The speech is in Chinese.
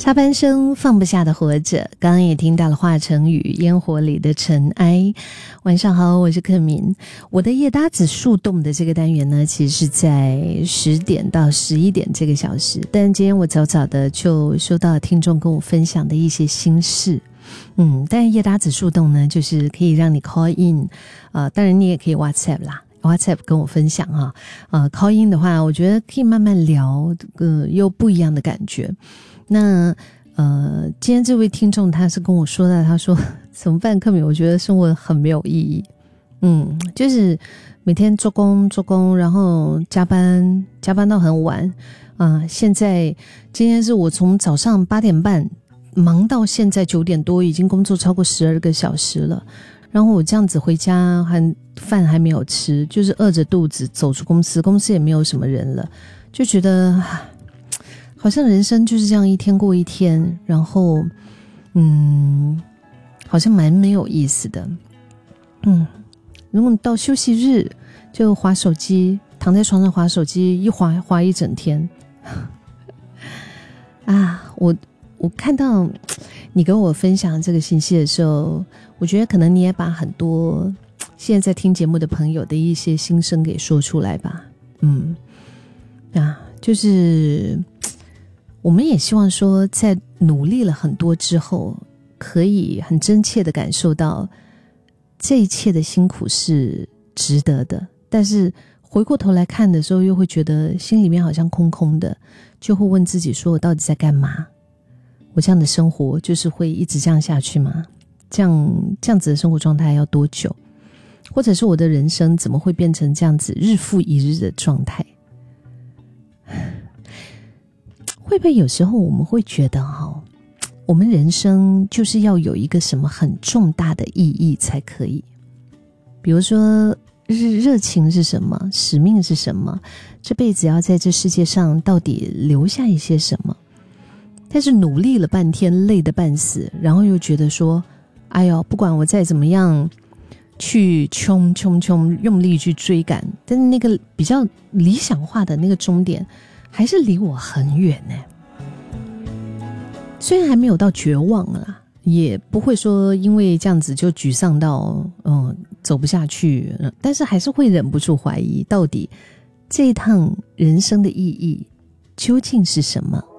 插班生放不下的活着，刚刚也听到了华晨宇烟火里的尘埃。晚上好，我是克敏。我的夜搭子树洞的这个单元呢，其实是在10点到11点这个小时，但今天我早早的就收到了听众跟我分享的一些心事。但夜搭子树洞呢，就是可以让你 call in， 当然你也可以 WhatsApp 啦，WhatsApp 跟我分享哈。call in 的话，我觉得可以慢慢聊，又不一样的感觉。那今天这位听众他是跟我说的，他说怎么办，克敏，我觉得生活很没有意义。就是每天做工，然后加班到很晚。现在今天是我从早上8点半忙到现在9点多，已经工作超过12个小时了。然后我这样子回家，饭还没有吃，就是饿着肚子走出公司也没有什么人了，就觉得好像人生就是这样一天过一天，然后好像蛮没有意思的。如果你到休息日就滑手机，躺在床上滑手机，一滑一整天。我看到你跟我分享这个信息的时候，我觉得可能你也把很多现在在听节目的朋友的一些心声给说出来吧。就是我们也希望说，在努力了很多之后，可以很真切的感受到这一切的辛苦是值得的，但是回过头来看的时候，又会觉得心里面好像空空的，就会问自己说，我到底在干嘛？我这样的生活就是会一直这样下去吗？这样子的生活状态要多久？或者是我的人生怎么会变成这样子日复一日的状态？会不会有时候我们会觉得我们人生就是要有一个什么很重大的意义才可以？比如说热情是什么，使命是什么，这辈子要在这世界上到底留下一些什么？但是努力了半天，累得半死，然后又觉得说，哎呦，不管我再怎么样去冲用力去追赶，但是那个比较理想化的那个终点还是离我很远呢。虽然还没有到绝望啦，也不会说因为这样子就沮丧到走不下去，但是还是会忍不住怀疑，到底这一趟人生的意义究竟是什么？